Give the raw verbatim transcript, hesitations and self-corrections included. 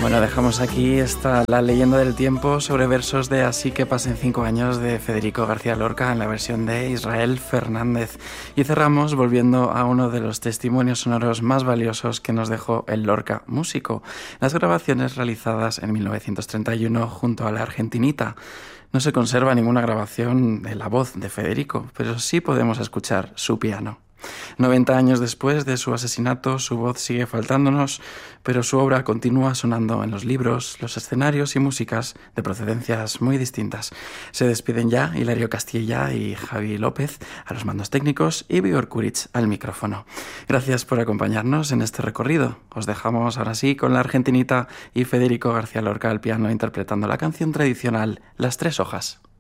Bueno, dejamos aquí esta La leyenda del tiempo sobre versos de Así que pasen cinco años de Federico García Lorca en la versión de Israel Fernández. Y cerramos volviendo a uno de los testimonios sonoros más valiosos que nos dejó el Lorca músico, las grabaciones realizadas en mil novecientos treinta y uno junto a la Argentinita. No se conserva ninguna grabación de la voz de Federico, pero sí podemos escuchar su piano. noventa años después de su asesinato, su voz sigue faltándonos, pero su obra continúa sonando en los libros, los escenarios y músicas de procedencias muy distintas. Se despiden ya Hilario Castilla y Javi López a los mandos técnicos y Víctor Kuritz al micrófono. Gracias por acompañarnos en este recorrido. Os dejamos ahora sí con la Argentinita y Federico García Lorca al piano interpretando la canción tradicional Las Tres Hojas.